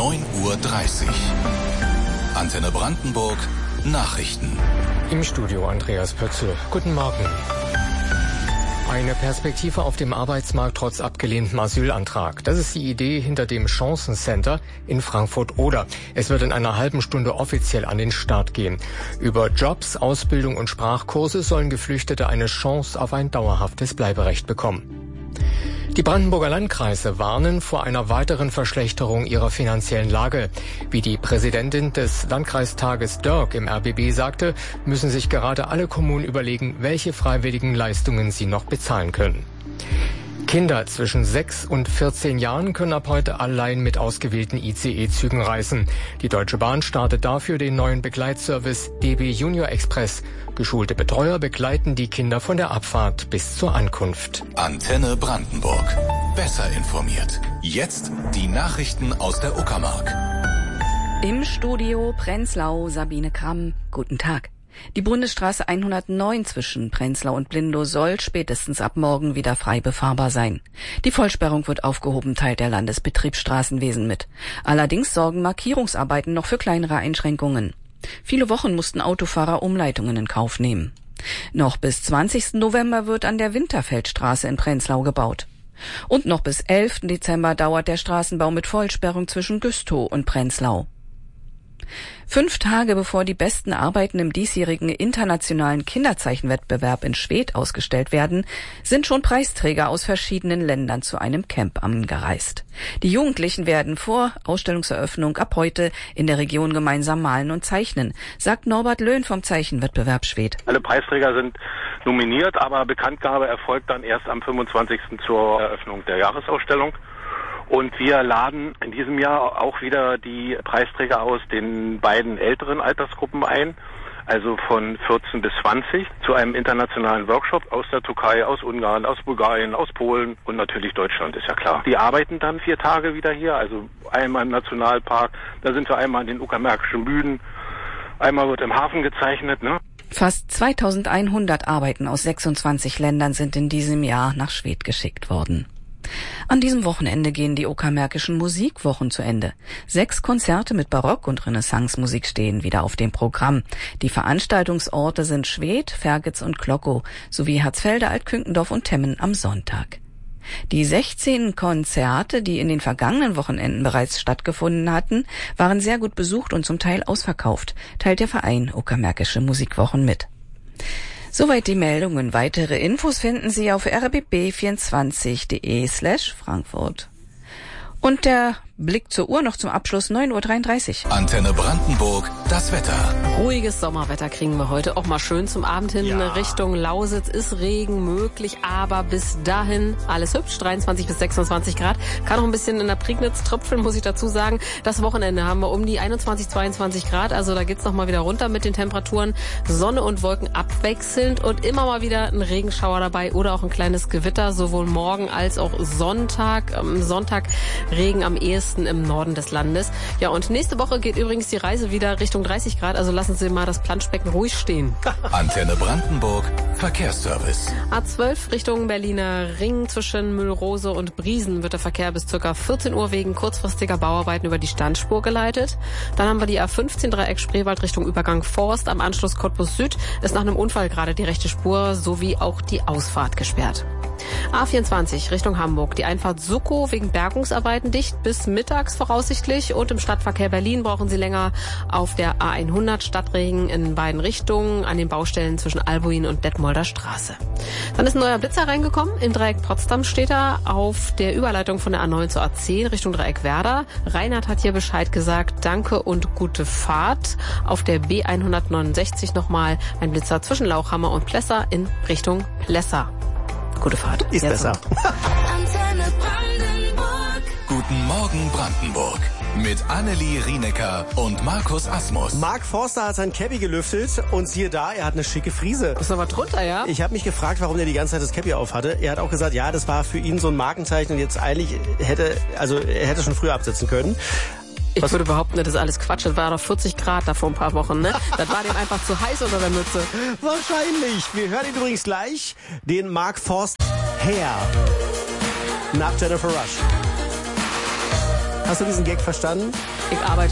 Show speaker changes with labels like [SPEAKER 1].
[SPEAKER 1] 9:30 Uhr. Antenne Brandenburg, Nachrichten.
[SPEAKER 2] Im Studio Andreas Pötzl. Guten Morgen. Eine Perspektive auf dem Arbeitsmarkt trotz abgelehntem Asylantrag. Das ist die Idee hinter dem Chancencenter in Frankfurt-Oder. Es wird in einer halben Stunde offiziell an den Start gehen. Über Jobs, Ausbildung und Sprachkurse sollen Geflüchtete eine Chance auf ein dauerhaftes Bleiberecht bekommen. Die Brandenburger Landkreise warnen vor einer weiteren Verschlechterung ihrer finanziellen Lage. Wie die Präsidentin des Landkreistages Dörk im RBB sagte, müssen sich gerade alle Kommunen überlegen, welche freiwilligen Leistungen sie noch bezahlen können. Kinder zwischen 6 und 14 Jahren können ab heute allein mit ausgewählten ICE-Zügen reisen. Die Deutsche Bahn startet dafür den neuen Begleitservice DB Junior Express. Geschulte Betreuer begleiten die Kinder von der Abfahrt bis zur Ankunft.
[SPEAKER 1] Antenne Brandenburg. Besser informiert. Jetzt die Nachrichten aus der Uckermark.
[SPEAKER 3] Im Studio Prenzlau Sabine Kramm. Guten Tag. Die Bundesstraße 109 zwischen Prenzlau und Blindow soll spätestens ab morgen wieder frei befahrbar sein. Die Vollsperrung wird aufgehoben, teilt der Landesbetriebsstraßenwesen mit. Allerdings sorgen Markierungsarbeiten noch für kleinere Einschränkungen. Viele Wochen mussten Autofahrer Umleitungen in Kauf nehmen. Noch bis 20. November wird an der Winterfeldstraße in Prenzlau gebaut. Und noch bis 11. Dezember dauert der Straßenbau mit Vollsperrung zwischen Güstrow und Prenzlau. 5 Tage bevor die besten Arbeiten im diesjährigen internationalen Kinderzeichenwettbewerb in Schwedt ausgestellt werden, sind schon Preisträger aus verschiedenen Ländern zu einem Camp angereist. Die Jugendlichen werden vor Ausstellungseröffnung ab heute in der Region gemeinsam malen und zeichnen, sagt Norbert Löhn vom Zeichenwettbewerb Schwedt.
[SPEAKER 4] Alle Preisträger sind nominiert, aber Bekanntgabe erfolgt dann erst am 25. zur Eröffnung der Jahresausstellung. Und wir laden in diesem Jahr auch wieder die Preisträger aus den beiden älteren Altersgruppen ein, also von 14 bis 20, zu einem internationalen Workshop aus der Türkei, aus Ungarn, aus Bulgarien, aus Polen und natürlich Deutschland, ist ja klar. Die arbeiten dann 4 Tage wieder hier, also einmal im Nationalpark, da sind wir einmal in den Uckermärkischen Bühnen, einmal wird im Hafen gezeichnet, ne?
[SPEAKER 3] Fast 2100 Arbeiten aus 26 Ländern sind in diesem Jahr nach Schwedt geschickt worden. An diesem Wochenende gehen die Uckermärkischen Musikwochen zu Ende. 6 Konzerte mit Barock- und Renaissance-Musik stehen wieder auf dem Programm. Die Veranstaltungsorte sind Schwedt, Fergitz und Klockow sowie Herzfelde, Altkünkendorf und Temmen am Sonntag. Die 16 Konzerte, die in den vergangenen Wochenenden bereits stattgefunden hatten, waren sehr gut besucht und zum Teil ausverkauft, teilt der Verein Uckermärkische Musikwochen mit. Soweit die Meldungen. Weitere Infos finden Sie auf rbb24.de/Frankfurt. Und der Blick zur Uhr noch zum Abschluss 9:33 Uhr.
[SPEAKER 1] Antenne Brandenburg, das Wetter.
[SPEAKER 5] Ruhiges Sommerwetter kriegen wir heute. Auch mal schön zum Abend hin. Ja. Richtung Lausitz ist Regen möglich, aber bis dahin alles hübsch. 23 bis 26 Grad. Kann auch ein bisschen in der Prignitz tröpfeln, muss ich dazu sagen. Das Wochenende haben wir um die 21, 22 Grad. Also da geht's noch mal wieder runter mit den Temperaturen. Sonne und Wolken abwechselnd und immer mal wieder ein Regenschauer dabei oder auch ein kleines Gewitter, sowohl morgen als auch Sonntag. Sonntag Regen am ehesten im Norden des Landes. Ja, und nächste Woche geht übrigens die Reise wieder Richtung 30 Grad, also lassen Sie mal das Planschbecken ruhig stehen.
[SPEAKER 1] Antenne Brandenburg, Verkehrsservice.
[SPEAKER 5] A12 Richtung Berliner Ring zwischen Mühlrose und Briesen wird der Verkehr bis ca. 14 Uhr wegen kurzfristiger Bauarbeiten über die Standspur geleitet. Dann haben wir die A15 Dreieck Spreewald Richtung Übergang Forst. Am Anschluss Cottbus Süd ist nach einem Unfall gerade die rechte Spur sowie auch die Ausfahrt gesperrt. A24 Richtung Hamburg. Die Einfahrt Suckow wegen Bergungsarbeiten dicht bis mittags voraussichtlich. Und im Stadtverkehr Berlin brauchen Sie länger auf der A100 Stadtregen in beiden Richtungen an den Baustellen zwischen Albuin und Detmolder Straße. Dann ist ein neuer Blitzer reingekommen. Im Dreieck Potsdam steht er auf der Überleitung von der A9 zur A10 Richtung Dreieck Werder. Reinhard hat hier Bescheid gesagt. Danke und gute Fahrt. Auf der B169 nochmal ein Blitzer zwischen Lauchhammer und Plessa in Richtung Plessa. Gute Fahrt.
[SPEAKER 6] Ist
[SPEAKER 5] jetzt
[SPEAKER 6] besser.
[SPEAKER 1] Guten Morgen Brandenburg. Mit Annelie Rienecker und Markus Asmus.
[SPEAKER 6] Mark Forster hat sein Cappy gelüftet und siehe da, er hat eine schicke Frise.
[SPEAKER 5] Ist aber drunter, ja?
[SPEAKER 6] Ich habe mich gefragt, warum der die ganze Zeit das Cappy auf hatte. Er hat auch gesagt, ja, das war für ihn so ein Markenzeichen und jetzt eigentlich er hätte schon früher absetzen können.
[SPEAKER 5] Ich würde behaupten, das ist alles Quatsch. Das war doch 40 Grad da vor ein paar Wochen, ne? Das war dem einfach zu heiß unter der Mütze.
[SPEAKER 6] Wahrscheinlich. Wir hören ihn übrigens gleich, den Mark Forster Hair nach Jennifer Rush. Hast du diesen Gag verstanden?
[SPEAKER 5] Ich arbeite